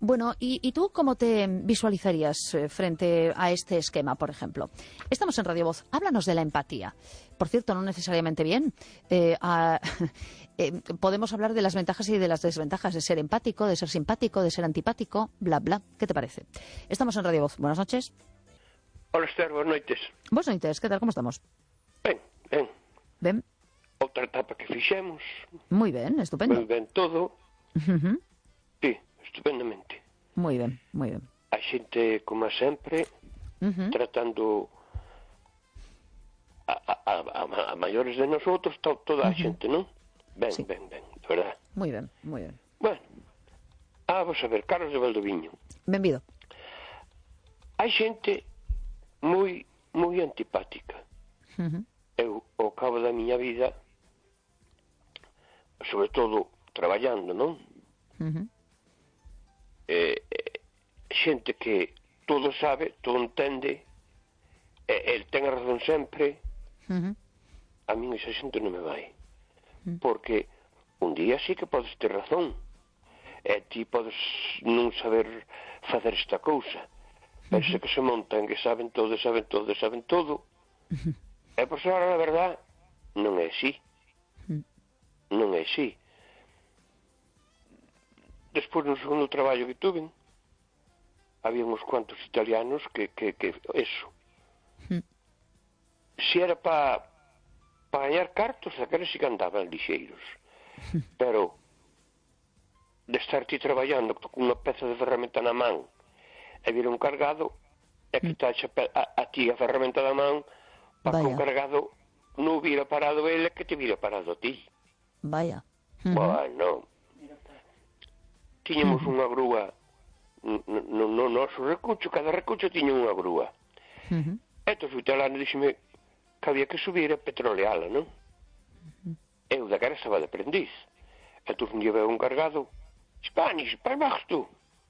Bueno, ¿y tú cómo te visualizarías frente a este esquema, por ejemplo? Estamos en Radio Voz. Háblanos de la empatía. Por cierto, no necesariamente bien. Podemos hablar de las ventajas y de las desventajas de ser empático, de ser simpático, de ser antipático, bla, bla. ¿Qué te parece? Estamos en Radio Voz. Buenas noches. Hola, Esther, buenas noites. Buenas noites, ¿qué tal? ¿Cómo estamos? Ben, ben. Ben. Outra etapa que fixemos. Muy ben, estupendo. Moi ben todo. Sí, estupendamente. Muy ben, muy ben. A xente, como sempre, tratando a maiores de nosotros, toda a xente, non? Ben, Sí. ben, ben, de verdad. Muy ben, muy ben. Bueno, vamos a ver, Carlos de Valdoviño. Benvido. Hai xente moi antipática. Eu, ao cabo da miña vida, sobre todo traballando, non? Xente que todo sabe, todo entende, el ten a razón sempre. A min esa xente non me vai, porque un día sí que podes ter razón, e ti podes non saber facer esta cousa, pero se que se montan que saben todo, e por ahora, na verdad, non é así. Non é así. Despois, no segundo traballo que tuve, había uns cuantos italianos que eso. Se era para gañar cartos, aqueles sí que andaban lixeiros. Pero, de estar ti traballando con unha peza de ferramenta na man, e vir un cargado, e que taxa a ti a ferramenta da man, para que o cargado non vira parado ele, que te vira parado a ti. Vaya. Bueno, tiñamos unha grúa no noso recucho, cada recucho tiña unha grúa. Entón o italiano díxeme que había que subir a petroleala, non? Eu daquela estaba de aprendiz. Entón un día veo un cargado, Spanish, para baixo tú.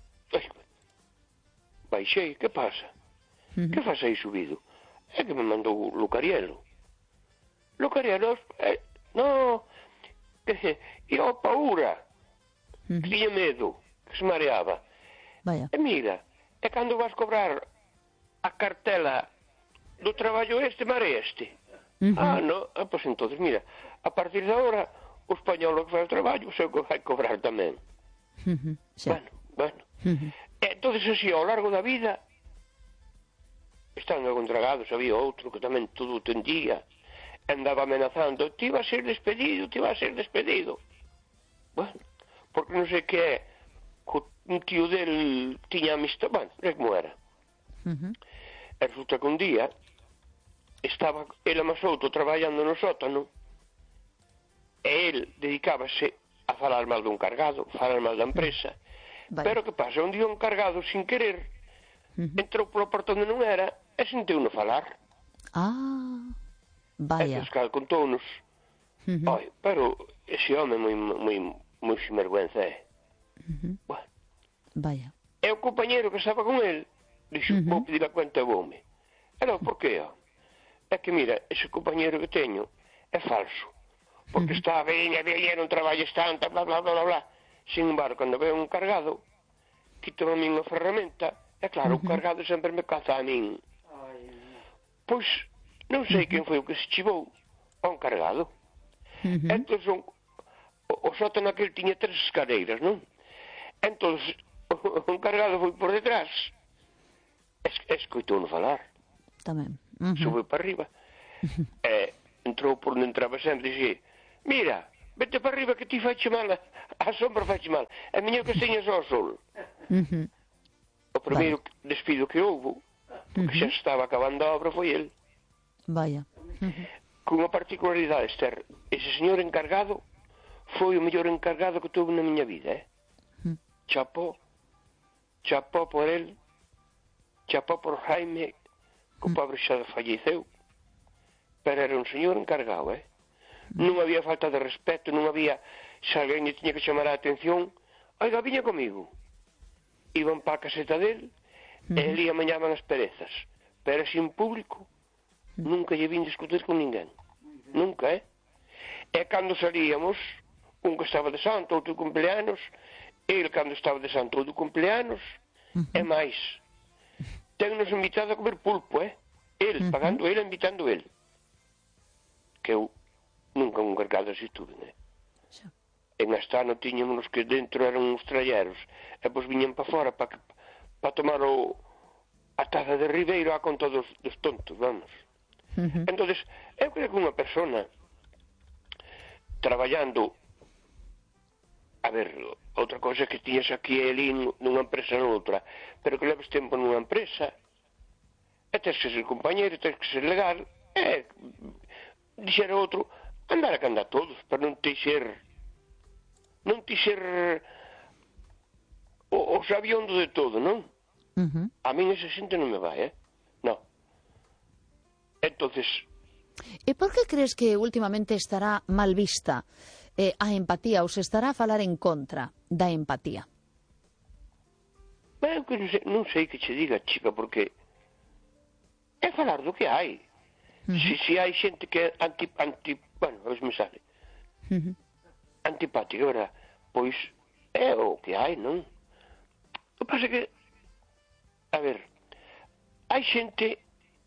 Baixei, que pasa? Que faz aí subido? É que me mandou Lucarielo. Lucarielo, no, e o Paura, que tiña medo, que se mareaba. Vaya. E mira, é cando vas cobrar a cartela do traballo mareaste. No, pois entonces, mira, a partir de agora, o español que faz o traballo, sei que vai cobrar tamén. Sí. Bueno. Entonces, así, ao largo da vida, estando contragados, había outro que tamén todo tendía, andaba amenazando, ti vas a ser despedido. Bueno, porque non sei que é, un tío del tiña amistad, bueno, é como era. E resulta que un día estaba el máis outro traballando no sótano, e el dedicábase a falar mal dun cargado, falar mal da empresa. Pero que pasa, un día un cargado sin querer entrou polo porta onde non era e sentiu-no falar. Vaya. E Pascal contounos. Pero ese home moi sinvergüenza é. Bueno. Vaya. E o compañero que estaba con el dixo, vou pedir a cuenta e voume. E non, por que? É que mira, ese compañero que teño é falso, porque está ben, non traballes tanto, bla, bla, bla, bla, bla. Sin embargo, cando veo un cargado, quito a min a ferramenta, e claro, o cargado sempre me caza a min. Pois, non sei quen foi o que se chivou a un cargado. Entón, o sótano aquel tiña 3 escaleiras, non? Entón, un cargado foi por detrás, escoitou-no falar. Tamén. Sube para arriba. Entrou por onde entraba sempre e dixe, mira, vete para arriba que ti faiche mal, a sombra faiche mal, a miña que teñas ao sol. O primeiro despido que houve, porque xa estaba acabando a obra, foi el. Vaya. Con unha particularidade, Esther, ese señor encargado foi o mellor encargado que tuve na miña vida, Chapó por el, chapó por Jaime, que o pobre xa falleceu, pero era un señor encargado, Non había falta de respeto, non había, se alguén lle tiña que chamar a atención, oiga, viña comigo. Iban para a caseta del, e ali amañaban as perezas, pero así en público, nunca lle vin discutir con ninguén, nunca, E cando salíamos, un que estaba de santo, outro cumpleanos, ele, cando estaba de santo do cumpleanos, e máis, ten-nos invitado a comer pulpo, ele, pagando ele, invitando ele. Que eu nunca un cargado así tuve, En Astano tiñamos que dentro eran uns tralleros, e pois viñan para fora para tomar a taza de Ribeiro a conta dos tontos, vamos. Entonces, eu creo que unha persona traballando, a ver, outra cosa que tiñas aquí e ali nunha empresa noutra, pero que leves tempo nunha empresa, e tens que ser compañeiro, tens que ser legal, e dixera outro, andar a candar todos, para non te ser o sabiondo de todo, non? A min esa xente non me vai, non. Entonces... E por que crees que últimamente estará mal vista a empatía ou se estará a falar en contra da empatía? Eu que non sei que che diga, chica, porque é falar do que hai. Se hai xente que é bueno, a ver se me sale. Antipática, verdad? Pois é o que hai, non? O que pasa é que, a ver, hai xente,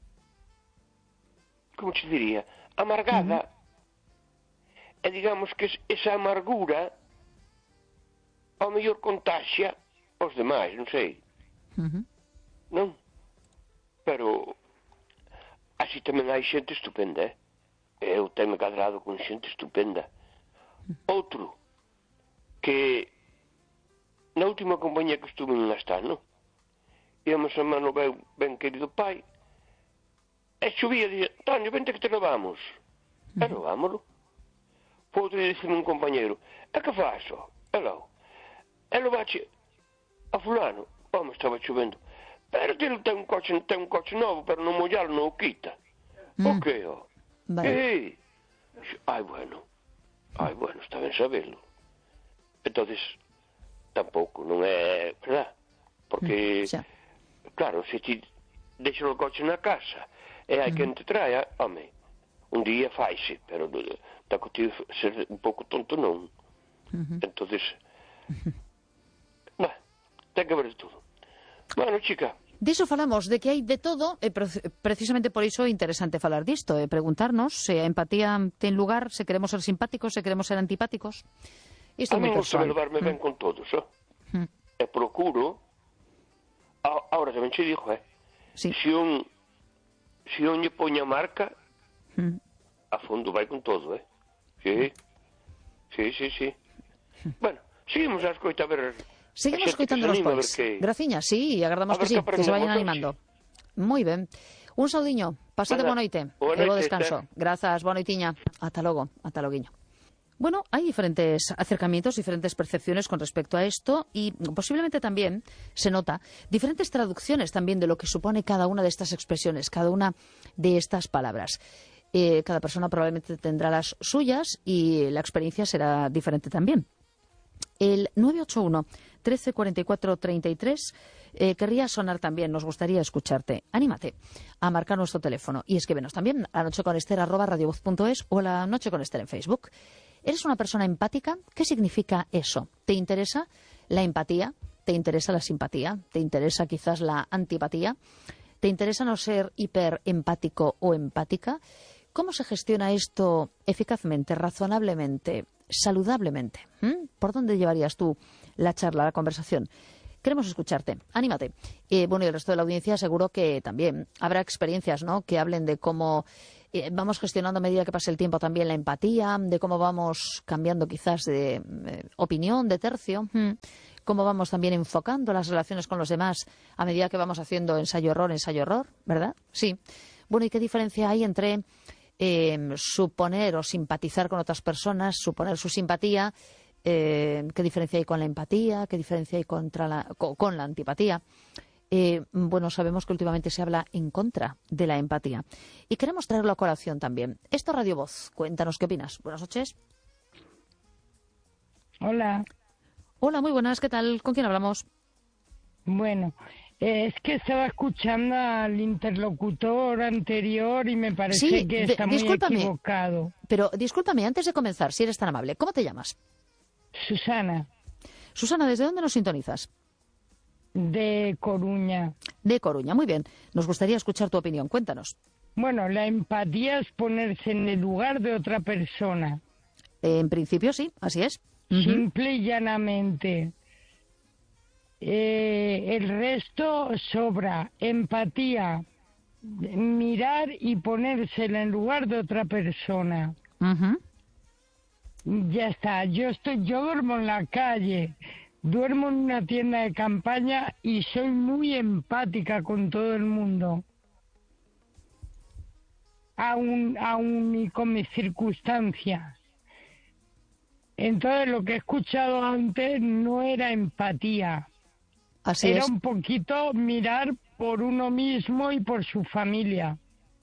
como te diría, amargada, e digamos que esa amargura ao mellor contaxia os demais, non sei. Non? Pero así tamén hai xente estupenda, Eu tenho cadrado con xente estupenda. Outro, que na última compañía que estuve en Astano, íamos a mano ben querido pai, e chovía e dixía, Toño, vente que te levamos. E levámoslo. Outro día dixeme un compañeiro, e que faz, E levache a fulano. Home, estaba chovendo. Pero ele ten un coche novo, pero non mollalo non o quita. O que, Vale. Ai, bueno, está ben sabelo. Entonces, tampouco, non é verdad? Porque, claro, se ti deixas o coche na casa e hai quen te traia, home, un día faise, pero da que ti ser un pouco tonto non. Entonces, ten que ver de todo. Bueno, chica. Diso falamos, de que hai de todo, e precisamente por iso é interesante falar disto, e preguntarnos se a empatía ten lugar, se queremos ser simpáticos, se queremos ser antipáticos. Isto é moi gusta persoal. levarme ben con todos, E procuro, ahora tamén che digo, Sí. se un lle poña marca, a fondo vai con todo, Sí. Bueno, seguimos a escoita a ver... Seguimos escoitando os pois. Graciña, sí, agardamos que sí, que se vayan animando. Moi ben. Un saudiño, pasade boa noite. E bo descanso. Grazas, boa noitiña. Ata logo, ata loguiño. Bueno, hay diferentes acercamientos, diferentes percepciones con respecto a esto y posiblemente también se nota diferentes traducciones también de lo que supone cada una de estas expresiones, cada una de estas palabras. Cada persona probablemente tendrá las suyas y la experiencia será diferente también. El 981 13 44 33 querría sonar también, nos gustaría escucharte. Anímate a marcar nuestro teléfono y escríbenos también a lanocheconester@radiovoz.es o La Noche con Ester en Facebook. ¿Eres una persona empática? ¿Qué significa eso? ¿Te interesa la empatía? ¿Te interesa la simpatía? ¿Te interesa quizás la antipatía? ¿Te interesa no ser hiperempático o empática? ¿Cómo se gestiona esto eficazmente, razonablemente, saludablemente? ¿Por dónde llevarías tú la charla, la conversación? Queremos escucharte. Anímate. Bueno, y el resto de la audiencia seguro que también habrá experiencias, ¿no?, que hablen de cómo vamos gestionando a medida que pase el tiempo también la empatía, de cómo vamos cambiando quizás de opinión, de tercio, cómo vamos también enfocando las relaciones con los demás a medida que vamos haciendo ensayo-error, ¿verdad? Sí. Bueno, ¿y qué diferencia hay entre suponer o simpatizar con otras personas, suponer su simpatía? ¿Qué diferencia hay con la empatía? ¿Qué diferencia hay con la antipatía? Bueno, sabemos que últimamente se habla en contra de la empatía y queremos traerlo a colación también. Esto es Radio Voz. Cuéntanos qué opinas. Buenas noches. Hola. Hola, muy buenas. ¿Qué tal? ¿Con quién hablamos? Bueno, es que estaba escuchando al interlocutor anterior y me parece que está muy equivocado. Pero discúlpame, antes de comenzar, si eres tan amable, ¿cómo te llamas? Susana. Susana, ¿desde dónde nos sintonizas? De Coruña. De Coruña, muy bien. Nos gustaría escuchar tu opinión. Cuéntanos. Bueno, la empatía es ponerse en el lugar de otra persona. En principio sí, así es. Simple y llanamente. El resto sobra. Empatía, mirar y ponerse en el lugar de otra persona. Ya está. Yo duermo en la calle, duermo en una tienda de campaña y soy muy empática con todo el mundo. Aún y con mis circunstancias. Entonces lo que he escuchado antes no era empatía. Así era es. un poquito mirar por uno mismo y por su familia.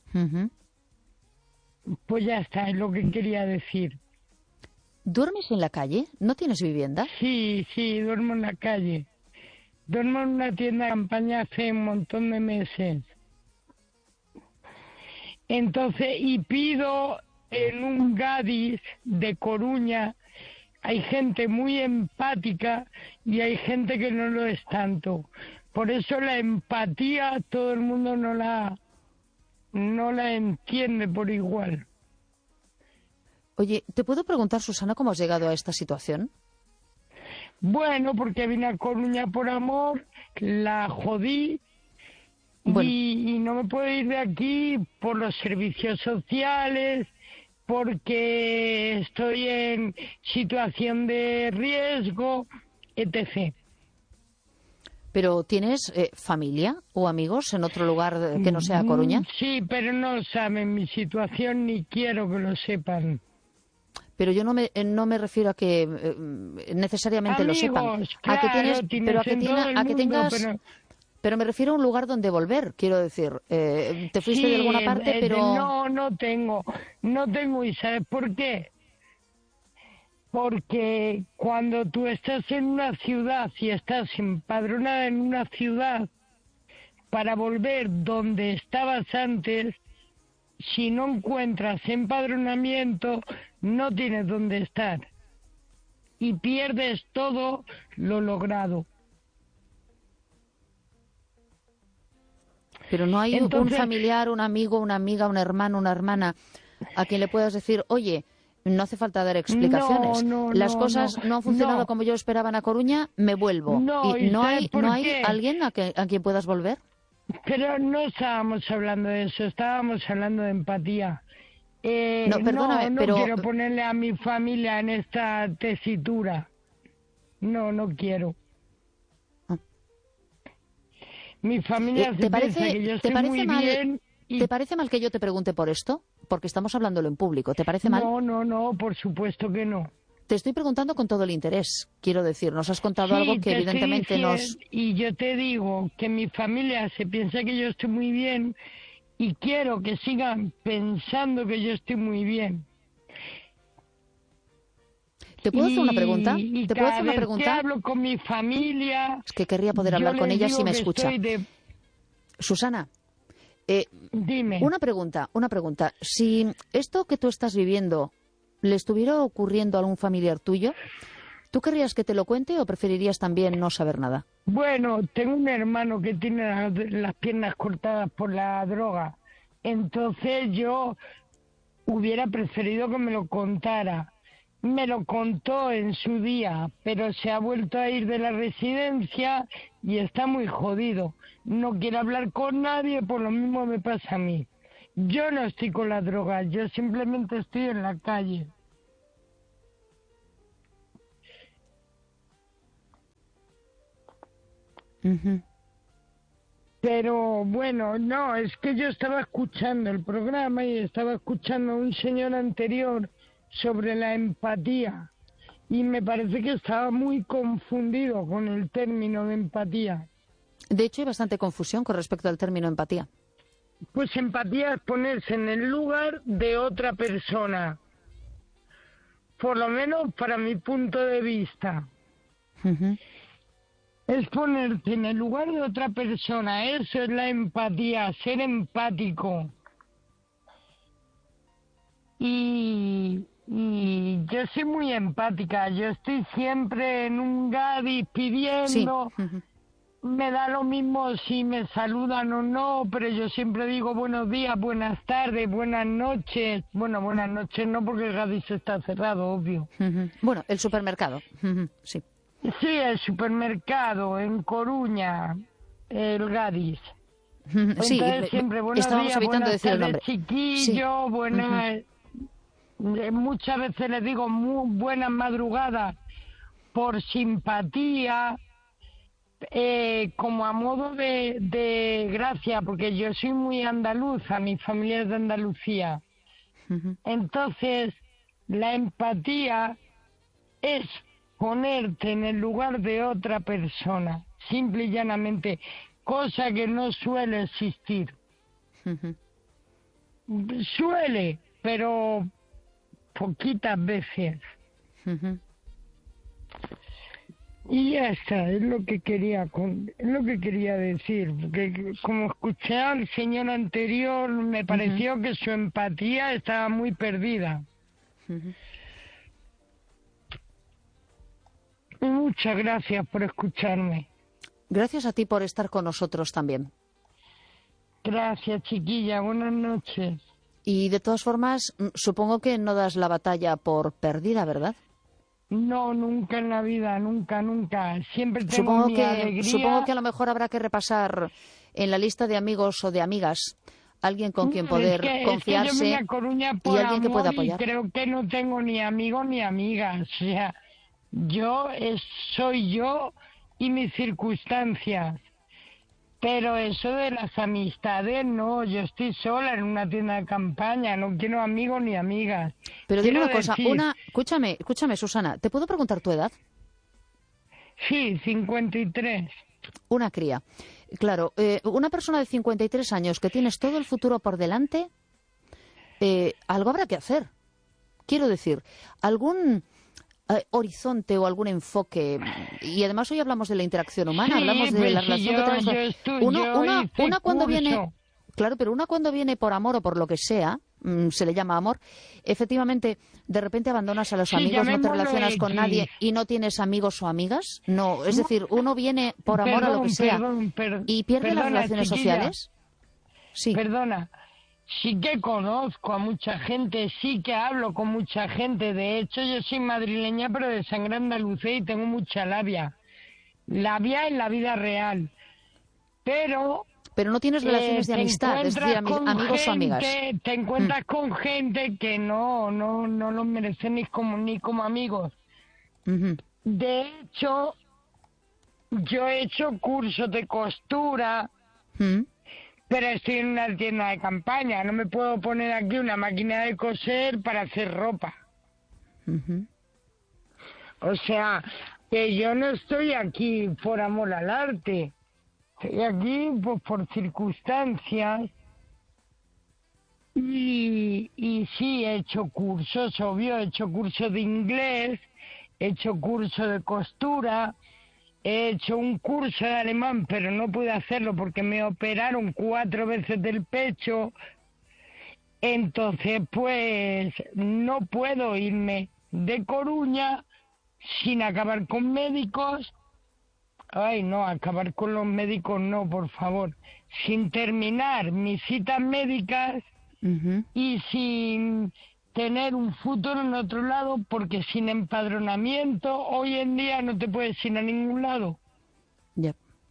Pues ya está, es lo que quería decir. ¿Duermes en la calle? ¿No tienes vivienda? Sí, duermo en la calle. Duermo en una tienda de campaña hace un montón de meses. Entonces, y pido en un Gadis de Coruña, hay gente muy empática y hay gente que no lo es tanto. Por eso la empatía todo el mundo no la entiende por igual. Oye, ¿te puedo preguntar, Susana, cómo has llegado a esta situación? Bueno, porque vine a Coruña por amor, la jodí. Bueno. Y no me puedo ir de aquí por los servicios sociales, porque estoy en situación de riesgo, etc. ¿Pero tienes familia o amigos en otro lugar que no sea Coruña? Sí, pero no saben mi situación ni quiero que lo sepan. Pero yo no me refiero a que necesariamente amigos, lo sepan. Claro, A que tengas... Pero me refiero a un lugar donde volver, quiero decir. ¿Te fuiste de alguna parte, pero...? No tengo, ¿y sabes por qué? Porque cuando tú estás en una ciudad y estás empadronada en una ciudad, para volver donde estabas antes, si no encuentras empadronamiento, no tienes dónde estar. Y pierdes todo lo logrado. Pero no hay un familiar, un amigo, una amiga, un hermano, una hermana a quien le puedas decir, oye, no hace falta dar explicaciones. Las cosas no han funcionado como yo esperaba en A Coruña, me vuelvo. ¿Y no hay alguien a quien puedas volver? Pero no estábamos hablando de eso, estábamos hablando de empatía. No, perdóname, no pero... quiero ponerle a mi familia en esta tesitura. No quiero. Mi familia se piensa que yo estoy muy bien. ¿Te parece mal que yo te pregunte por esto? Porque estamos hablándolo en público. ¿Te parece mal? No, por supuesto que no. Te estoy preguntando con todo el interés. Quiero decir, nos has contado algo que evidentemente nos... Y yo te digo que mi familia se piensa que yo estoy muy bien y quiero que sigan pensando que yo estoy muy bien. ¿Te puedo hacer una pregunta? ¿Te puedo hacer una pregunta? Que hablo con mi familia... Es que querría poder hablar con ella si me escucha. Susana, dime. Una pregunta. Si esto que tú estás viviendo le estuviera ocurriendo a algún familiar tuyo, ¿tú querrías que te lo cuente o preferirías también no saber nada? Bueno, tengo un hermano que tiene las piernas cortadas por la droga. Entonces yo hubiera preferido que me lo contara. Me lo contó en su día, pero se ha vuelto a ir de la residencia y está muy jodido. No quiere hablar con nadie, por lo mismo me pasa a mí. Yo no estoy con la droga, yo simplemente estoy en la calle. Pero bueno, no, es que yo estaba escuchando el programa y estaba escuchando a un señor anterior sobre la empatía y me parece que estaba muy confundido con el término de empatía. De hecho, hay bastante confusión con respecto al término empatía. Pues empatía es ponerse en el lugar de otra persona, por lo menos para mi punto de vista. Es ponerte en el lugar de otra persona, eso es la empatía, ser empático. Y Y yo soy muy empática, yo estoy siempre en un Gadis pidiendo, sí. Me da lo mismo si me saludan o no, pero yo siempre digo buenos días, buenas tardes, buenas noches. Bueno, buenas noches no, porque el Gadis está cerrado, obvio. Bueno, el supermercado, sí. Sí, el supermercado en Coruña, el Gadis. Sí, Entonces siempre buenos estábamos días, evitando buenas decir el tardes, nombre. chiquillo, Sí. buenas... Muchas veces les digo muy buenas madrugadas por simpatía, como a modo de gracia, porque yo soy muy andaluza, mi familia es de Andalucía. Entonces, la empatía es ponerte en el lugar de otra persona, simple y llanamente, cosa que no suele existir. Suele, pero poquitas veces. Y ya está, es lo que quería decir, porque como escuché al señor anterior, me pareció que su empatía estaba muy perdida. Muchas gracias por escucharme. Gracias a ti por estar con nosotros también. Gracias, chiquilla, buenas noches. Y de todas formas, supongo que no das la batalla por perdida, ¿verdad? No, nunca en la vida, nunca. Siempre tengo mi alegría. Supongo que a lo mejor habrá que repasar en la lista de amigos o de amigas alguien con quien poder confiarse, es que yo vine a Coruña por y alguien que pueda amor y apoyar. creo que no tengo ni amigos ni amigas. O sea, soy yo y mis circunstancias. Pero eso de las amistades, no, yo estoy sola en una tienda de campaña, no quiero amigos ni amigas. Pero dime una cosa, escúchame, Susana, ¿te puedo preguntar tu edad? Sí, 53. Una cría. Claro, una persona de 53 años que tienes todo el futuro por delante, algo habrá que hacer. Quiero decir, algún horizonte o algún enfoque, y además hoy hablamos de la interacción humana, sí, hablamos de la relación que tenemos. Una cuando viene, claro, pero una cuando viene por amor o por lo que sea, se le llama amor, efectivamente, de repente abandonas a los amigos, no te relacionas con nadie y no tienes amigos o amigas. No, es decir, uno viene por amor a lo que sea y pierde las relaciones sociales. Sí. Perdona. Sí que conozco a mucha gente, sí que hablo con mucha gente. De hecho, yo soy madrileña, pero de sangre andaluza y tengo mucha labia. Labia en la vida real. Pero no tienes relaciones de amistad, es decir, amigos o amigas. Te encuentras con gente que no los merecen ni como amigos. De hecho, yo he hecho cursos de costura. Pero estoy en una tienda de campaña, no me puedo poner aquí una máquina de coser para hacer ropa. O sea, que yo no estoy aquí por amor al arte, estoy aquí pues, por circunstancias. Y sí, he hecho cursos, obvio, he hecho cursos de inglés, he hecho cursos de costura. He hecho un curso de alemán, pero no pude hacerlo porque me operaron 4 veces del pecho. Entonces, pues, no puedo irme de Coruña sin acabar con médicos. Ay, no, acabar con los médicos no, por favor. Sin terminar mis citas médicas y sin tener un futuro en otro lado, porque sin empadronamiento hoy en día no te puedes ir a ningún lado. Ya.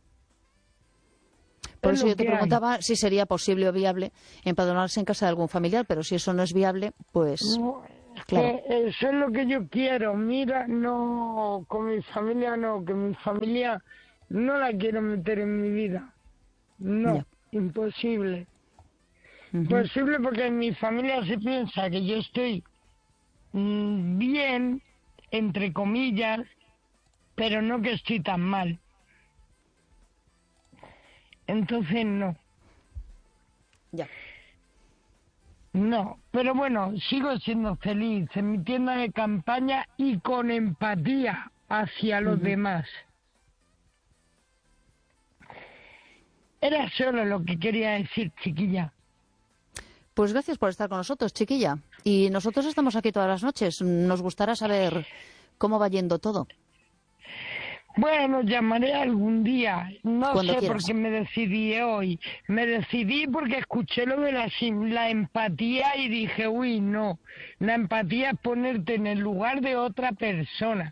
Por eso yo te preguntaba si sería posible o viable empadronarse en casa de algún familiar, pero si eso no es viable, pues no, claro. Eso es lo que yo quiero. Mira, no, con mi familia no, que mi familia no la quiero meter en mi vida. No, imposible. Imposible porque en mi familia se piensa que yo estoy bien, entre comillas, pero no que estoy tan mal. Entonces no. Ya. No, pero bueno, sigo siendo feliz en mi tienda de campaña y con empatía hacia los demás. Era solo lo que quería decir, chiquilla. Pues gracias por estar con nosotros, chiquilla. Y nosotros estamos aquí todas las noches. Nos gustará saber cómo va yendo todo. Bueno, llamaré algún día. No Cuando sé quieras. por qué me decidí hoy. Me decidí porque escuché lo de la empatía y dije, uy, no. La empatía es ponerte en el lugar de otra persona.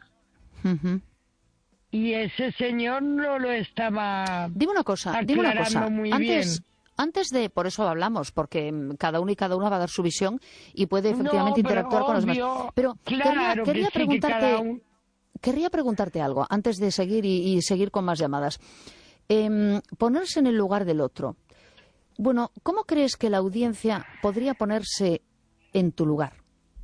Y ese señor no lo estaba Dime una cosa. muy bien. Antes de, por eso hablamos, porque cada uno y cada una va a dar su visión y puede efectivamente interactuar con los demás. Pero claro quería que sí, preguntarte, querría preguntarte algo antes de seguir y seguir con más llamadas. Ponerse en el lugar del otro. Bueno, ¿cómo crees que la audiencia podría ponerse en tu lugar?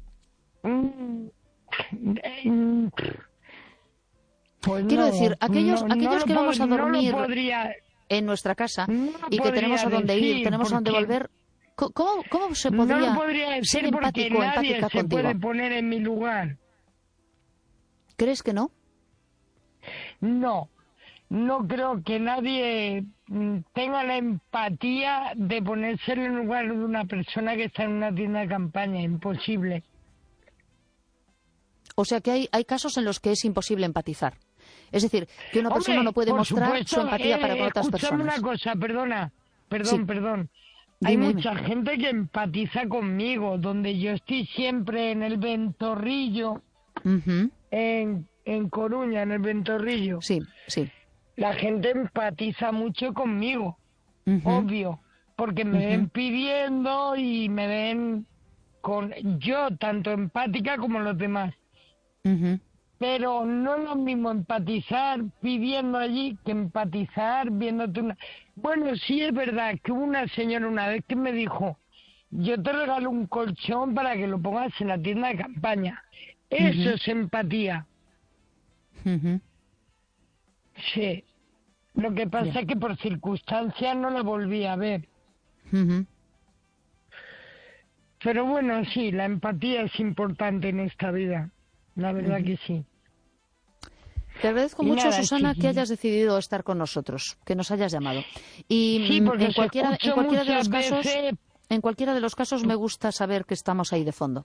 Pues quiero decir, aquellos que vamos a dormir en nuestra casa y que tenemos a dónde ir, tenemos a dónde volver, ¿cómo se podría, ser empático, empática se contigo? Puede poner en mi lugar. ¿Crees que no? No creo que nadie tenga la empatía de ponerse en el lugar de una persona que está en una tienda de campaña. Imposible. O sea que hay casos en los que es imposible empatizar. Es decir, que una persona no puede mostrar su empatía para con otras personas. Escúchame una cosa, perdón. Dime, Hay mucha gente que empatiza conmigo, donde yo estoy siempre en el Ventorrillo, en Coruña, en el Ventorrillo. Sí. La gente empatiza mucho conmigo, obvio, porque me ven pidiendo y me ven yo tanto empática como los demás. Pero no es lo mismo empatizar pidiendo allí que empatizar viéndote una... Bueno, sí es verdad que hubo una señora una vez que me dijo, yo te regalo un colchón para que lo pongas en la tienda de campaña. Eso es empatía. Sí. Lo que pasa es que por circunstancias no la volví a ver. Pero bueno, sí, la empatía es importante en esta vida. La verdad que sí. Te agradezco mucho, Susana, que hayas decidido estar con nosotros, que nos hayas llamado. Y sí, en cualquiera de los casos me gusta saber que estamos ahí de fondo.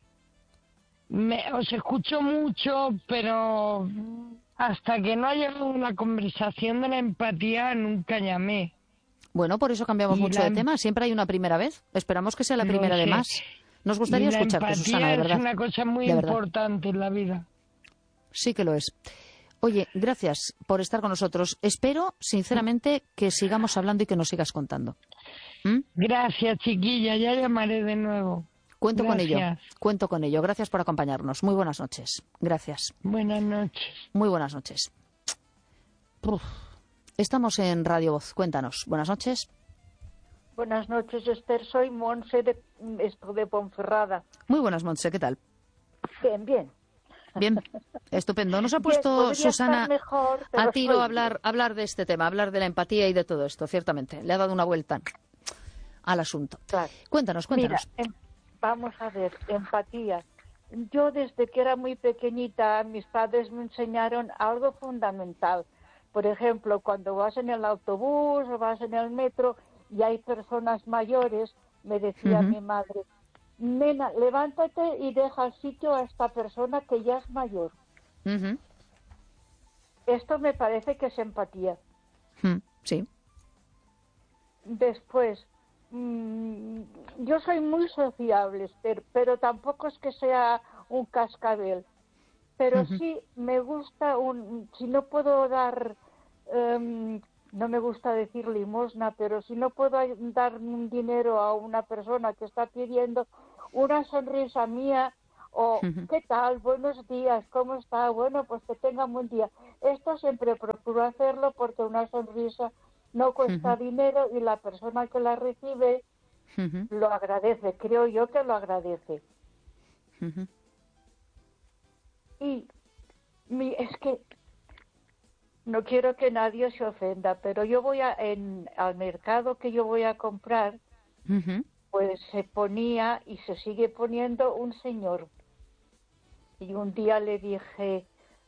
Os escucho mucho, pero hasta que no ha llegado una conversación de la empatía nunca llamé. Bueno, por eso cambiamos mucho de tema. Siempre hay una primera vez. Esperamos que sea la primera de más. Nos gustaría escucharte, Susana, de verdad. Es una cosa muy importante en la vida. Sí que lo es. Oye, gracias por estar con nosotros. Espero, sinceramente, que sigamos hablando y que nos sigas contando. Gracias, chiquilla. Ya llamaré de nuevo. Cuento con ello. Gracias por acompañarnos. Muy buenas noches. Gracias. Buenas noches. Muy buenas noches. Estamos en Radio Voz. Cuéntanos. Buenas noches. Buenas noches, Esther. Soy Monse de Ponferrada. Muy buenas, Monse. ¿Qué tal? Bien. Bien, estupendo. Nos ha puesto Susana mejor, a tiro a hablar de este tema, hablar de la empatía y de todo esto, ciertamente. Le ha dado una vuelta al asunto. Claro. Cuéntanos. Mira, vamos a ver, empatía. Yo desde que era muy pequeñita, mis padres me enseñaron algo fundamental. Por ejemplo, cuando vas en el autobús o vas en el metro y hay personas mayores, me decía mi madre, nena, levántate y deja el sitio a esta persona que ya es mayor. Esto me parece que es empatía. Sí. Después, yo soy muy sociable, pero tampoco es que sea un cascabel. Pero sí me gusta, si no puedo dar, no me gusta decir limosna, pero si no puedo dar un dinero a una persona que está pidiendo, una sonrisa mía o ¿qué tal? Buenos días, ¿cómo está? Bueno, pues que tenga un buen día. Esto siempre procuro hacerlo porque una sonrisa no cuesta dinero y la persona que la recibe lo agradece, creo yo que lo agradece. Y es que no quiero que nadie se ofenda, pero yo voy al mercado que yo voy a comprar, pues se ponía y se sigue poniendo un señor. Y un día le dije,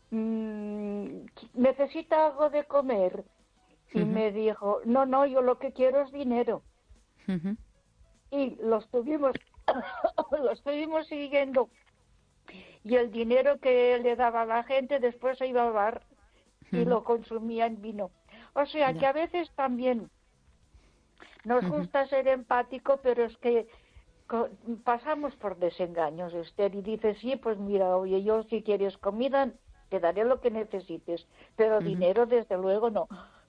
¿necesita algo de comer? Y me dijo, no, yo lo que quiero es dinero. y lo estuvimos siguiendo, y el dinero que le daba a la gente después se iba a bar y lo consumía en vino. O sea que a veces también nos gusta ser empático, pero es que pasamos por desengaños, Esther, y dices, sí, pues mira, oye, yo si quieres comida te daré lo que necesites, pero dinero desde luego no.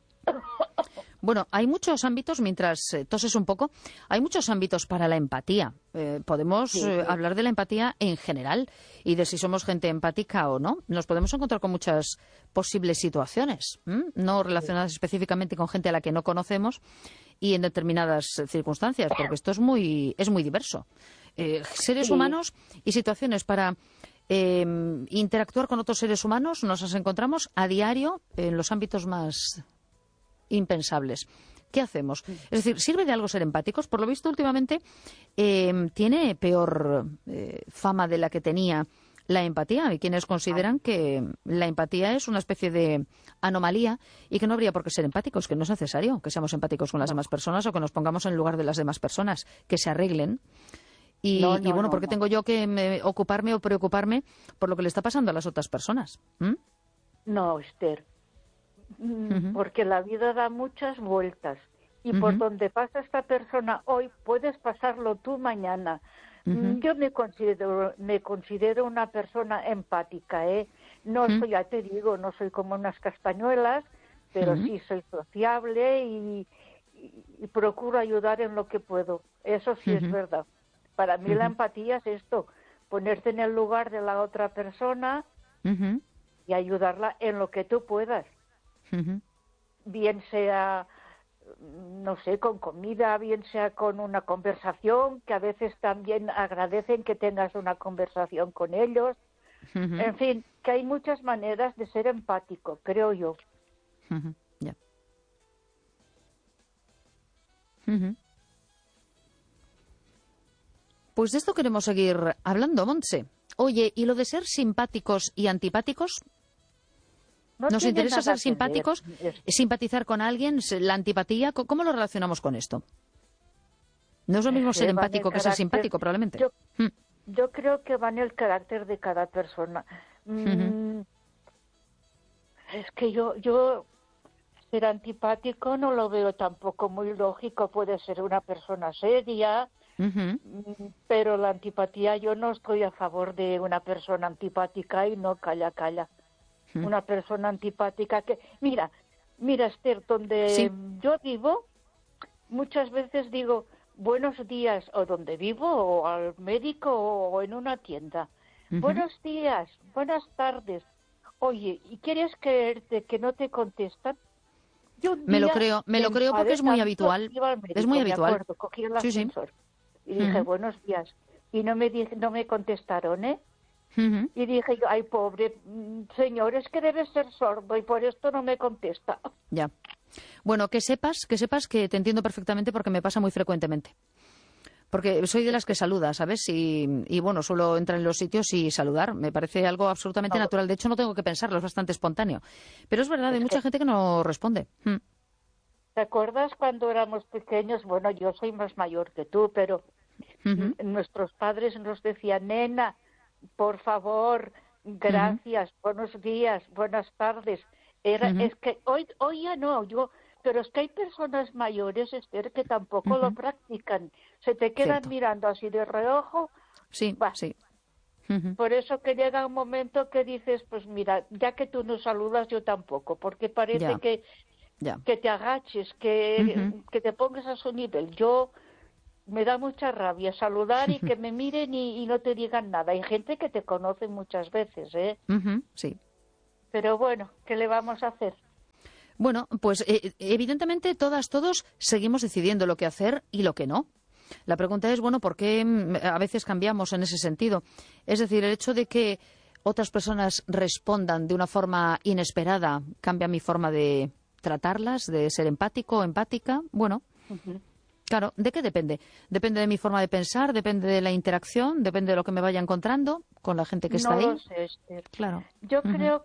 Bueno, hay muchos ámbitos, mientras toses un poco, hay muchos ámbitos para la empatía. Podemos hablar de la empatía en general y de si somos gente empática o no. Nos podemos encontrar con muchas posibles situaciones, no relacionadas específicamente con gente a la que no conocemos y en determinadas circunstancias, porque esto es muy diverso. Seres humanos y situaciones para interactuar con otros seres humanos nos las encontramos a diario en los ámbitos más impensables. ¿Qué hacemos? Es decir, ¿sirve de algo ser empáticos? Por lo visto, últimamente tiene peor fama de la que tenía la empatía. Hay quienes consideran que la empatía es una especie de anomalía y que no habría por qué ser empáticos, que no es necesario que seamos empáticos con las demás personas o que nos pongamos en lugar de las demás personas, que se arreglen. Y bueno, ¿por qué tengo yo que ocuparme o preocuparme por lo que le está pasando a las otras personas? No, Esther. Porque la vida da muchas vueltas y por donde pasa esta persona hoy puedes pasarlo tú mañana. Yo me considero una persona empática, no soy, ya te digo, no soy como unas castañuelas, pero sí soy sociable y procuro ayudar en lo que puedo. Eso sí es verdad. Para mí la empatía es esto, ponerte en el lugar de la otra persona y ayudarla en lo que tú puedas. Bien sea, no sé, con comida, bien sea con una conversación, que a veces también agradecen que tengas una conversación con ellos. En fin, que hay muchas maneras de ser empático, creo yo. Ya. Pues de esto queremos seguir hablando, Montse. Oye, ¿y lo de ser simpáticos y antipáticos? ¿Nos interesa ser simpáticos? ¿Simpatizar con alguien? ¿La antipatía? ¿Cómo lo relacionamos con esto? No es lo mismo ser empático que ser simpático, probablemente. Yo creo que va en el carácter de cada persona. Es que yo ser antipático no lo veo tampoco muy lógico. Puede ser una persona seria, pero la antipatía, yo no estoy a favor de una persona antipática y no calla. Una persona antipática que... Mira, Esther, donde yo vivo, muchas veces digo buenos días, o donde vivo, o al médico, o en una tienda. Buenos días, buenas tardes. Oye, ¿y quieres creerte que no te contestan? Me lo creo porque es muy habitual. Es muy habitual. Acuerdo, cogí el ascensor y dije buenos días. Y no me contestaron, Y dije yo, ay, pobre señor, es que debe ser sordo y por esto no me contesta. Ya. Bueno, que sepas que te entiendo perfectamente porque me pasa muy frecuentemente. Porque soy de las que saluda, ¿sabes? Y bueno, suelo entrar en los sitios y saludar. Me parece algo absolutamente natural. De hecho, no tengo que pensarlo, es bastante espontáneo. Pero es verdad, hay mucha gente que no responde. ¿Te acuerdas cuando éramos pequeños? Bueno, yo soy más mayor que tú, pero nuestros padres nos decían, nena, por favor, gracias, buenos días, buenas tardes. Es que hoy ya no, pero es que hay personas mayores, Esther, que tampoco lo practican. Se te quedan mirando así de reojo. Sí, sí. Por eso que llega un momento que dices, pues mira, ya que tú no saludas, yo tampoco, porque parece que te agaches, que te pongas a su nivel. Me da mucha rabia saludar y que me miren y no te digan nada. Hay gente que te conoce muchas veces, Sí. Pero bueno, ¿qué le vamos a hacer? Bueno, pues evidentemente todos seguimos decidiendo lo que hacer y lo que no. La pregunta es, bueno, ¿por qué a veces cambiamos en ese sentido? Es decir, el hecho de que otras personas respondan de una forma inesperada cambia mi forma de tratarlas, de ser empático o empática. Bueno, claro, ¿de qué depende? Depende de mi forma de pensar, depende de la interacción, depende de lo que me vaya encontrando con la gente que está ahí. No lo sé, Esther. Claro. Yo creo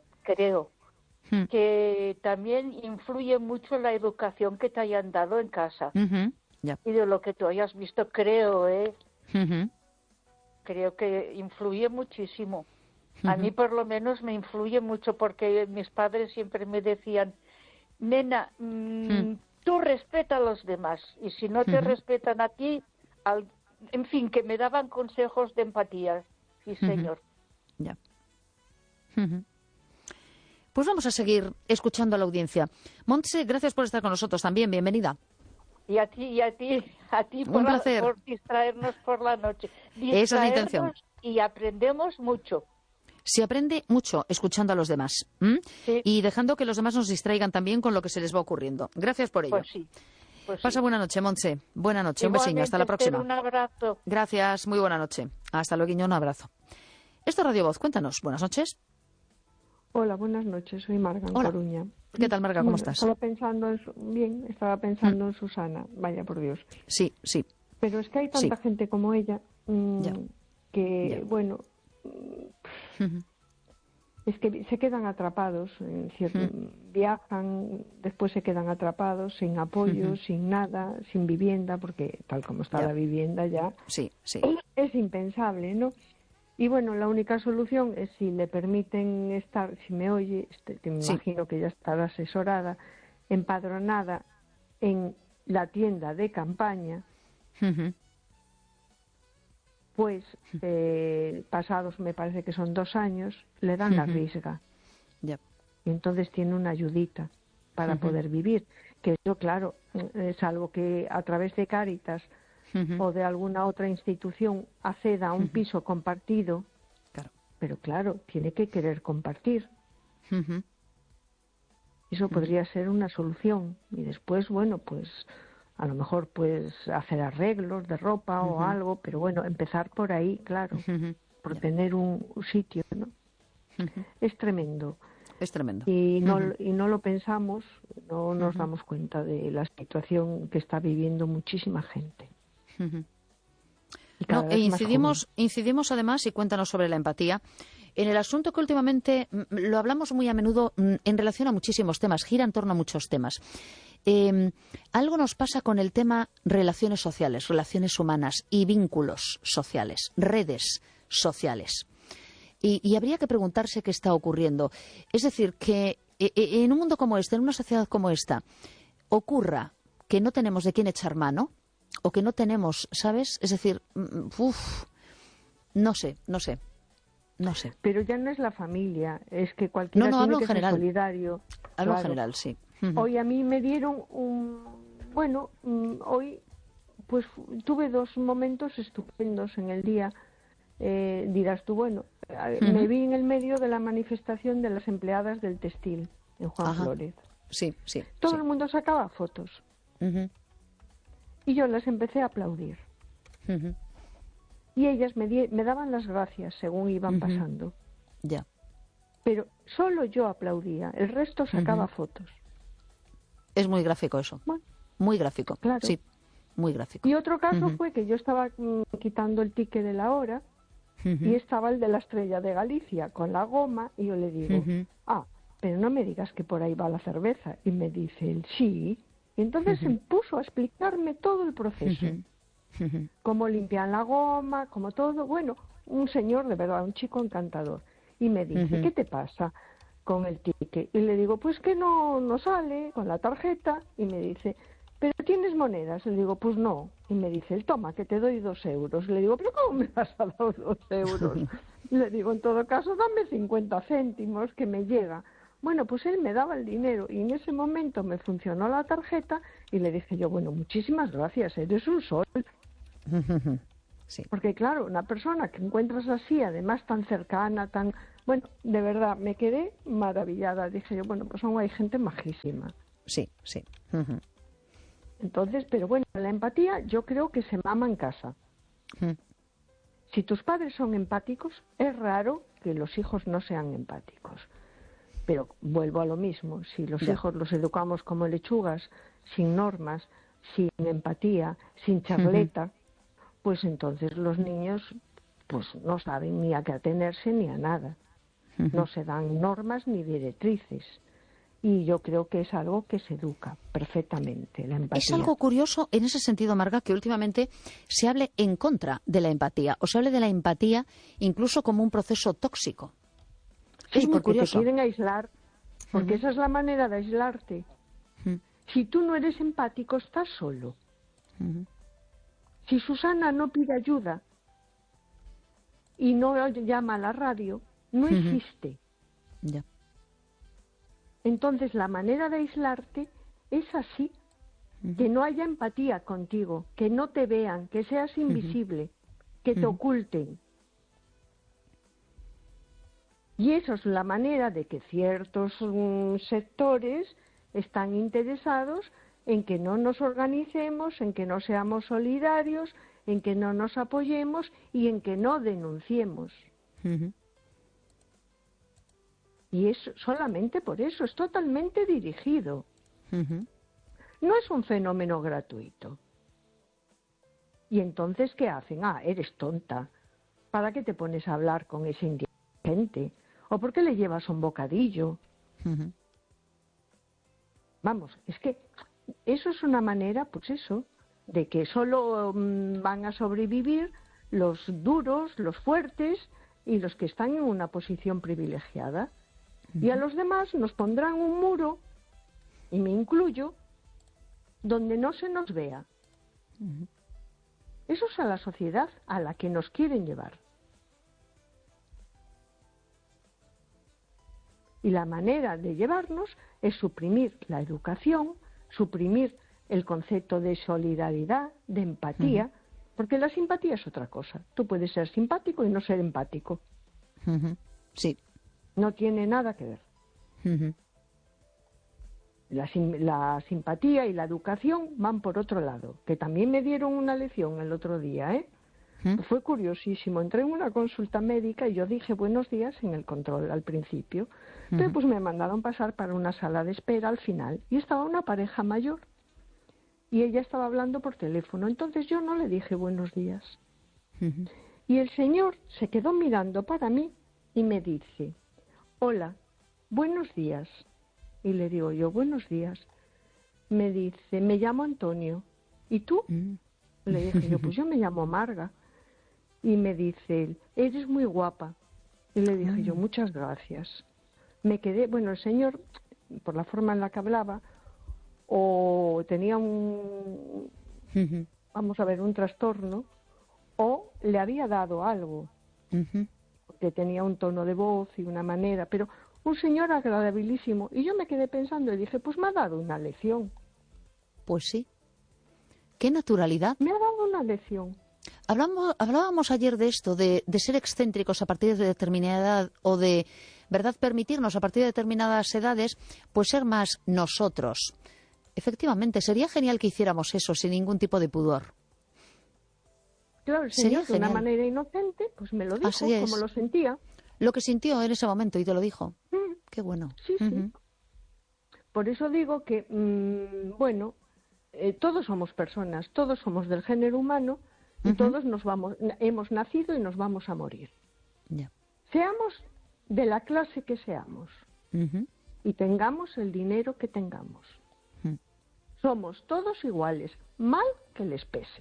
que también influye mucho la educación que te hayan dado en casa. y de lo que tú hayas visto, creo, creo que influye muchísimo. A mí por lo menos me influye mucho porque mis padres siempre me decían, nena, tú respeta a los demás y si no te respetan a ti, en fin, que me daban consejos de empatía. Sí, señor. Ya. Pues vamos a seguir escuchando a la audiencia. Montse, gracias por estar con nosotros también. Bienvenida. Y a ti Un placer. Por distraernos por la noche. Esa es la intención. Y aprendemos mucho. Se aprende mucho escuchando a los demás. Sí. Y dejando que los demás nos distraigan también con lo que se les va ocurriendo. Gracias por ello. Pues sí. Pasa buena noche, Montse. Buena noche. Un besiño. Hasta la próxima. Un abrazo. Gracias. Muy buena noche. Hasta luego, un abrazo. Esto es Radio Voz. Cuéntanos. Buenas noches. Hola, buenas noches. Soy Marga, en Hola. Coruña. ¿Qué tal, Marga? ¿Cómo estás? Estaba pensando en Susana. Vaya, por Dios. Sí, sí. Pero es que hay tanta gente como ella que, bueno, es que se quedan atrapados, viajan, después se quedan atrapados, sin apoyo, sin nada, sin vivienda, porque tal como está la vivienda ya, es impensable, ¿no? Y bueno, la única solución es si le permiten estar, si me oye, que me imagino que ya estará asesorada, empadronada en la tienda de campaña, pues pasados, me parece que son 2 años, le dan la risga. Y entonces tiene una ayudita para poder vivir. Que eso, claro, salvo que a través de Cáritas o de alguna otra institución acceda a un piso compartido, pero claro, tiene que querer compartir. Eso podría ser una solución. Y después, bueno, pues a lo mejor pues hacer arreglos de ropa o algo, pero bueno, empezar por ahí, claro, por tener un sitio, ¿no? Es tremendo. Es tremendo. Y no lo pensamos, no nos damos cuenta de la situación que está viviendo muchísima gente. Incidimos además, y cuéntanos sobre la empatía, en el asunto que últimamente lo hablamos muy a menudo en relación a muchísimos temas, gira en torno a muchos temas. Algo nos pasa con el tema relaciones sociales, relaciones humanas y vínculos sociales, redes sociales. Y habría que preguntarse qué está ocurriendo. Es decir, que en un mundo como este, en una sociedad como esta, ocurra que no tenemos de quién echar mano, o que no tenemos, ¿sabes? Es decir, no sé. Pero ya no es la familia, es que cualquiera tiene que ser solidario. Hablo en general, sí. Hoy a mí me dieron hoy pues tuve 2 momentos estupendos en el día. Dirás tú, bueno, me vi en el medio de la manifestación de las empleadas del textil en Juan Flórez. Sí. Todo el mundo sacaba fotos. Y yo las empecé a aplaudir. Y ellas me daban las gracias según iban pasando. Ya. Pero solo yo aplaudía, el resto sacaba fotos. Es muy gráfico eso. Bueno, muy gráfico. Claro. Sí, muy gráfico. Y otro caso fue que yo estaba quitando el ticket de la hora y estaba el de la Estrella de Galicia con la goma y yo le digo, pero no me digas que por ahí va la cerveza. Y me dice él, sí. Y entonces se puso a explicarme todo el proceso. Cómo limpian la goma, como todo. Bueno, un señor de verdad, un chico encantador. Y me dice, ¿qué te pasa con el ticket? Y le digo, pues que no sale con la tarjeta. Y me dice, ¿pero tienes monedas? Le digo, pues no. Y me dice, toma, que te doy 2 euros. Le digo, ¿pero cómo me vas a dar 2 euros? Le digo, en todo caso, dame 50 céntimos que me llega. Bueno, pues él me daba el dinero y en ese momento me funcionó la tarjeta y le dije yo, bueno, muchísimas gracias, eres un sol. Sí. Porque claro, una persona que encuentras así, además tan cercana, tan... Bueno, de verdad, me quedé maravillada. Dije yo, bueno, pues aún hay gente majísima. Sí. Entonces, pero bueno, la empatía yo creo que se mama en casa. Si tus padres son empáticos, es raro que los hijos no sean empáticos. Pero vuelvo a lo mismo, si los hijos los educamos como lechugas, sin normas, sin empatía, sin charleta, pues entonces los niños pues no saben ni a qué atenerse ni a nada. No se dan normas ni directrices. Y yo creo que es algo que se educa perfectamente, la empatía. Es algo curioso en ese sentido, Marga, que últimamente se hable en contra de la empatía, o se hable de la empatía incluso como un proceso tóxico. Sí, es muy porque curioso. te quieren aislar, porque esa es la manera de aislarte. Si tú no eres empático, estás solo. Si Susana no pide ayuda y no llama a la radio, no existe. Ya. Entonces, la manera de aislarte es así, que no haya empatía contigo, que no te vean, que seas invisible, que te oculten. Y eso es la manera de que ciertos sectores están interesados en que no nos organicemos, en que no seamos solidarios, en que no nos apoyemos y en que no denunciemos. Y es solamente por eso, es totalmente dirigido. No es un fenómeno gratuito. Y entonces, ¿qué hacen? Ah, eres tonta. ¿Para qué te pones a hablar con ese indigente? ¿O por qué le llevas un bocadillo? Vamos, es que eso es una manera, pues eso, de que solo van a sobrevivir los duros, los fuertes y los que están en una posición privilegiada. Y a los demás nos pondrán un muro, y me incluyo, donde no se nos vea. Eso es a la sociedad a la que nos quieren llevar. Y la manera de llevarnos es suprimir la educación, suprimir el concepto de solidaridad, de empatía, porque la simpatía es otra cosa. Tú puedes ser simpático y no ser empático. Sí. No tiene nada que ver. La simpatía y la educación van por otro lado, que también me dieron una lección el otro día, ¿eh? Fue curiosísimo. Entré en una consulta médica y yo dije buenos días en el control al principio. Entonces pues me mandaron pasar para una sala de espera al final y estaba una pareja mayor y ella estaba hablando por teléfono. Entonces yo no le dije buenos días. Y el señor se quedó mirando para mí y me dice: hola, buenos días. Y le digo yo, buenos días. Me dice, me llamo Antonio. ¿Y tú? Le dije yo, pues yo me llamo Marga. Y me dice él, eres muy guapa. Y le dije yo, muchas gracias. Me quedé, bueno, el señor, por la forma en la que hablaba, o tenía un, vamos a ver, un trastorno, o le había dado algo. Que tenía un tono de voz y una manera, pero un señor agradabilísimo. Y yo me quedé pensando y dije, pues me ha dado una lección. Pues sí. Qué naturalidad. Me ha dado una lección. Hablábamos ayer de esto, de ser excéntricos a partir de determinada edad o de, ¿verdad?, permitirnos a partir de determinadas edades, pues ser más nosotros. Efectivamente, sería genial que hiciéramos eso sin ningún tipo de pudor. Claro, el señor de una manera inocente, pues me lo dijo, como lo sentía. Lo que sintió en ese momento y te lo dijo. Qué bueno. Sí, sí. Por eso digo que, bueno, todos somos personas, todos somos del género humano y todos hemos nacido y nos vamos a morir. Seamos de la clase que seamos y tengamos el dinero que tengamos. Somos todos iguales, mal que les pese.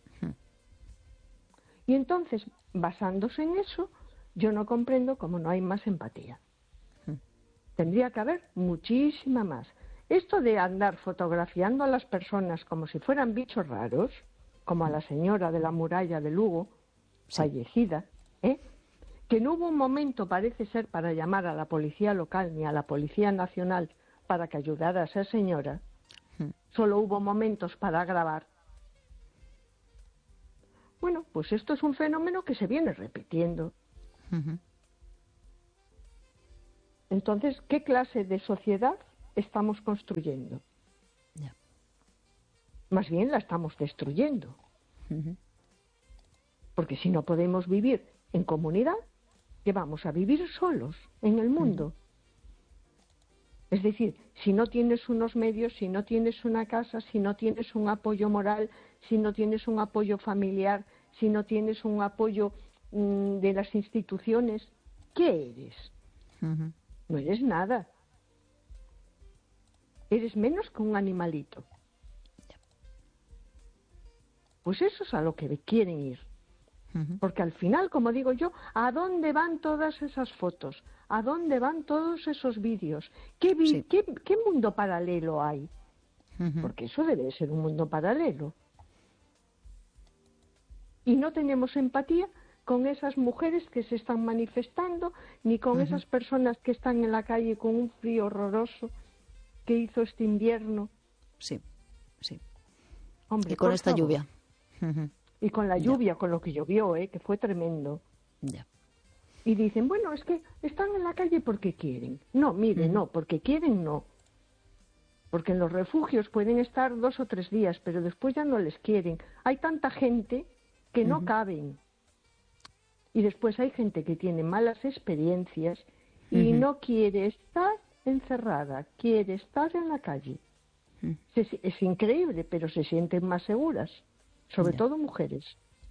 Y entonces, basándose en eso, yo no comprendo cómo no hay más empatía. Tendría que haber muchísima más. Esto de andar fotografiando a las personas como si fueran bichos raros, como a la señora de la muralla de Lugo, fallecida, que no hubo un momento, parece ser, para llamar a la policía local ni a la policía nacional para que ayudara a esa señora, solo hubo momentos para grabar. Bueno, pues esto es un fenómeno que se viene repitiendo. Entonces, ¿qué clase de sociedad estamos construyendo? Más bien la estamos destruyendo. Porque si no podemos vivir en comunidad, ¿qué vamos a vivir solos en el mundo? Es decir, si no tienes unos medios, si no tienes una casa, si no tienes un apoyo moral, si no tienes un apoyo familiar, si no tienes un apoyo de las instituciones, ¿qué eres? No eres nada. eres menos que un animalito. Pues eso es a lo que quieren ir. Porque al final, como digo yo, ¿a dónde van todas esas fotos? ¿A dónde van todos esos vídeos? ¿Qué mundo paralelo hay? Porque eso debe ser un mundo paralelo. Y no tenemos empatía con esas mujeres que se están manifestando, ni con esas personas que están en la calle con un frío horroroso que hizo este invierno. Sí, sí. Hombre, y con esta lluvia. Y con la lluvia, con lo que llovió, que fue tremendo. Ya. Y dicen, bueno, es que están en la calle porque quieren. No, mire, no, porque quieren no. Porque en los refugios pueden estar 2 o 3 días, pero después ya no les quieren. Hay tanta gente que no caben. Y después hay gente que tiene malas experiencias y no quiere estar encerrada, quiere estar en la calle. Es increíble, pero se sienten más seguras, sobre todo mujeres.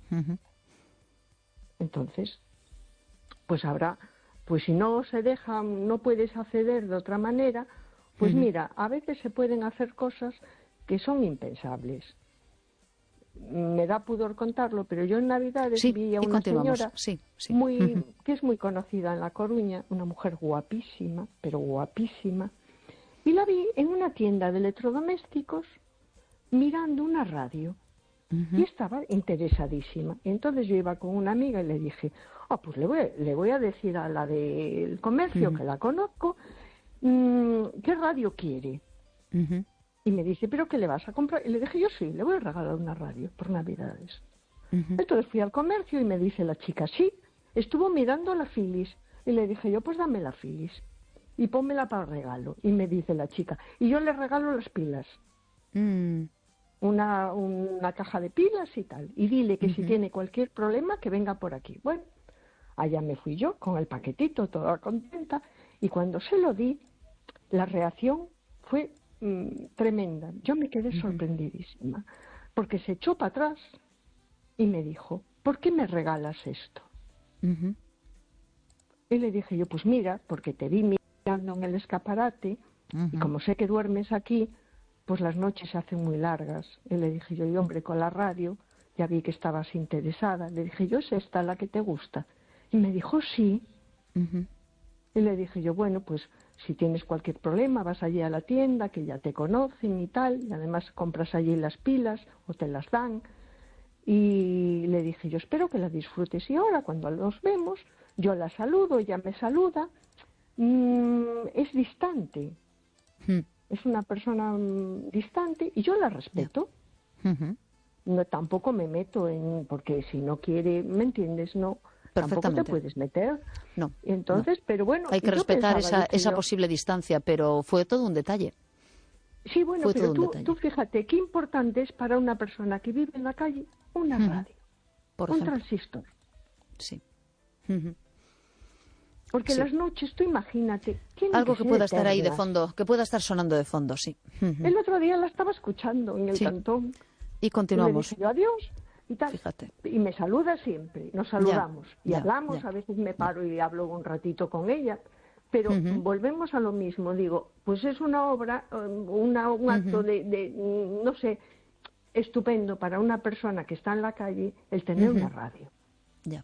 Entonces, pues pues si no se dejan, no puedes acceder de otra manera, pues mira, a veces se pueden hacer cosas que son impensables. Me da pudor contarlo, pero yo en Navidades vi a una señora que es muy conocida en La Coruña, una mujer guapísima, pero guapísima, y la vi en una tienda de electrodomésticos mirando una radio y estaba interesadísima. Entonces yo iba con una amiga y le dije, pues le voy a decir a la del comercio, que la conozco, ¿qué radio quiere? Y me dice, ¿pero qué le vas a comprar? Y le dije, yo sí, le voy a regalar una radio por Navidades. Entonces fui al comercio y me dice la chica, sí, estuvo mirando la Philips. Y le dije yo, pues dame la Philips y pónmela para el regalo. Y me dice la chica, y yo le regalo las pilas. Una caja de pilas y tal. Y dile que si tiene cualquier problema, que venga por aquí. Bueno, allá me fui yo con el paquetito, toda contenta. Y cuando se lo di, la reacción fue tremenda. Yo me quedé sorprendidísima, porque se echó para atrás y me dijo, ¿por qué me regalas esto? Y le dije yo, pues mira, porque te vi mirando en el escaparate y como sé que duermes aquí, pues las noches se hacen muy largas. Y le dije yo, y hombre, con la radio ya vi que estabas interesada. Le dije yo, ¿es esta la que te gusta? Y me dijo, sí. Y le dije yo, bueno, pues si tienes cualquier problema, vas allí a la tienda, que ya te conocen y tal, y además compras allí las pilas o te las dan. Y le dije yo, espero que la disfrutes. Y ahora cuando los vemos, yo la saludo, ella me saluda. Es distante. Es una persona distante y yo la respeto. No, tampoco me meto porque si no quiere, ¿me entiendes? No. Tampoco te puedes meter. No. Entonces, no. Pero bueno. Hay que respetar esa posible distancia, pero fue todo un detalle. Sí, bueno, fue pero tú fíjate, qué importante es para una persona que vive en la calle una radio, un transistor. Sí. Porque las noches, tú imagínate. Algo que pueda estar ahí de fondo, que pueda estar sonando de fondo, sí. El otro día la estaba escuchando en el cantón. Y continuamos. Y le dije yo, adiós. Y tal. Fíjate. Y me saluda siempre, nos saludamos y hablamos, a veces me paro y hablo un ratito con ella, pero volvemos a lo mismo, digo, pues es una obra, un acto de, no sé, estupendo para una persona que está en la calle el tener una radio. Ya.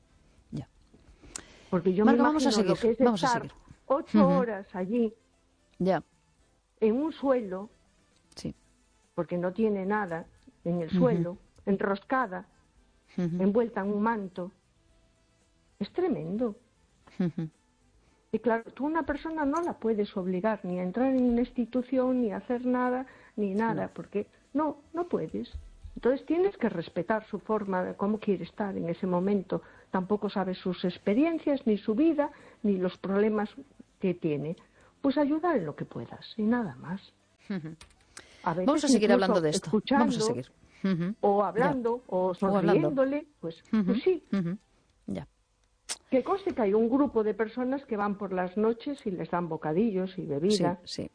Porque yo Marga, me imagino lo que es estar 8 horas allí, en un suelo, porque no tiene nada en el suelo, enroscada, envuelta en un manto. Es tremendo. Y claro, tú una persona no la puedes obligar ni a entrar en una institución, ni a hacer nada, ni nada, porque no puedes. Entonces tienes que respetar su forma de cómo quiere estar en ese momento. Tampoco sabes sus experiencias, ni su vida, ni los problemas que tiene. Pues ayudar en lo que puedas, y nada más. A veces vamos a seguir hablando de esto. Vamos a seguir. O hablando, o sonriéndole, pues sí. Ya. Que conste que hay un grupo de personas que van por las noches y les dan bocadillos y bebidas. Sí.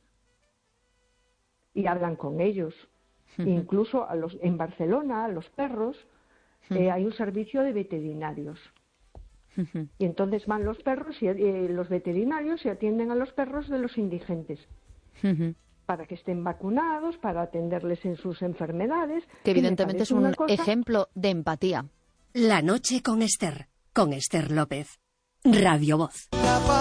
Y hablan con ellos. Incluso en Barcelona, a los perros, hay un servicio de veterinarios. Y entonces van los perros y los veterinarios y atienden a los perros de los indigentes. para que estén vacunados, para atenderles en sus enfermedades. Que evidentemente es un ejemplo de empatía. La noche con Esther López. Radio Voz.